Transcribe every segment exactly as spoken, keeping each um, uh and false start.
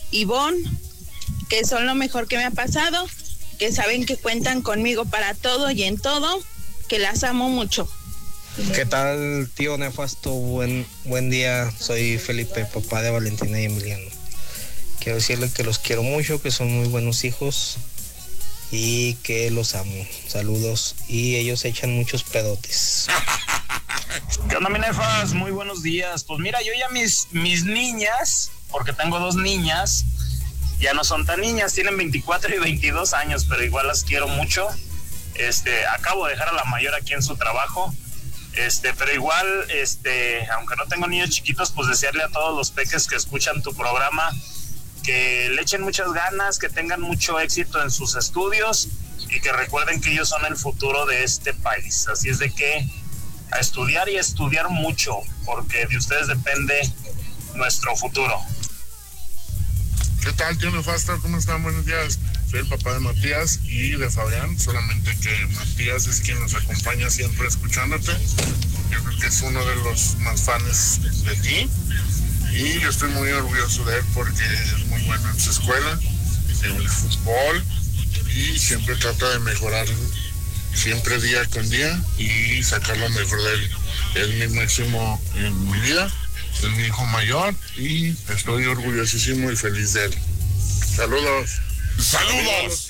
Ivonne, que son lo mejor que me ha pasado, que saben que cuentan conmigo para todo y en todo, que las amo mucho. ¿Qué tal, tío Nefasto? Buen, buen día, soy Felipe, papá de Valentina y Emiliano. Quiero decirles que los quiero mucho, que son muy buenos hijos y que los amo. Saludos, y ellos echan muchos pedotes. ¿Qué onda, mi Nefas? Muy buenos días. Pues mira, yo ya mis, mis niñas, porque tengo dos niñas, ya no son tan niñas, tienen veinticuatro y veintidós años, pero igual las quiero mucho. Este, acabo de dejar a la mayor aquí en su trabajo, este, pero igual, este, aunque no tengo niños chiquitos, pues desearle a todos los peques que escuchan tu programa que le echen muchas ganas, que tengan mucho éxito en sus estudios y que recuerden que ellos son el futuro de este país. Así es de que a estudiar y a estudiar mucho, porque de ustedes depende nuestro futuro. ¿Qué tal, tío Nefasto? ¿Cómo están? Buenos días. Soy el papá de Matías y de Fabián, solamente que Matías es quien nos acompaña siempre escuchándote. Yo creo que es uno de los más fans de ti y yo estoy muy orgulloso de él porque es muy bueno en su escuela, en el fútbol, y siempre trata de mejorar siempre día con día y sacar lo mejor de él. Es mi máximo en mi vida, es mi hijo mayor y estoy orgullosísimo y feliz de él. Saludos. ¡Saludos!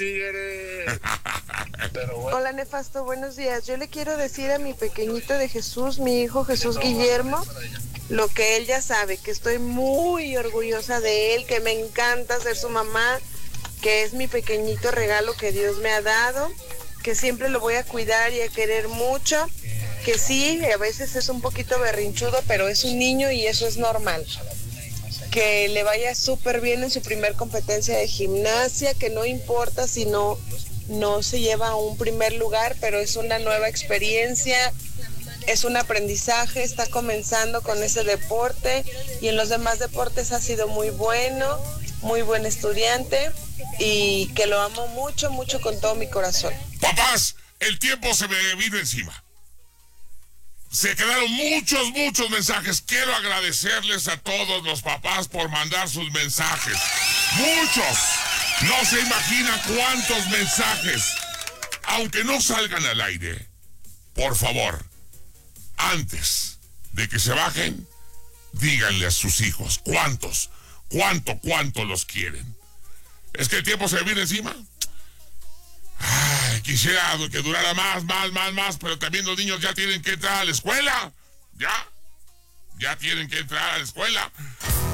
Pero bueno. Hola, Nefasto, buenos días. Yo le quiero decir a mi pequeñito de Jesús, mi hijo Jesús Guillermo, lo que él ya sabe, que estoy muy orgullosa de él, que me encanta ser su mamá, que es mi pequeñito regalo que Dios me ha dado, que siempre lo voy a cuidar y a querer mucho, que sí, a veces es un poquito berrinchudo, pero es un niño y eso es normal. Que le vaya súper bien en su primer competencia de gimnasia, que no importa si no, no se lleva a un primer lugar, pero es una nueva experiencia, es un aprendizaje, está comenzando con ese deporte y en los demás deportes ha sido muy bueno, muy buen estudiante y que lo amo mucho, mucho con todo mi corazón. Papás, el tiempo se me vino encima. Se quedaron muchos, muchos mensajes. Quiero agradecerles a todos los papás por mandar sus mensajes. ¡Muchos! No se imaginan cuántos mensajes. Aunque no salgan al aire, por favor, antes de que se bajen, díganle a sus hijos cuántos, cuánto, cuánto los quieren. Es que el tiempo se me viene encima. Ay, quisiera que durara más, más, más, más, pero también los niños ya tienen que entrar a la escuela. Ya, ya tienen que entrar a la escuela.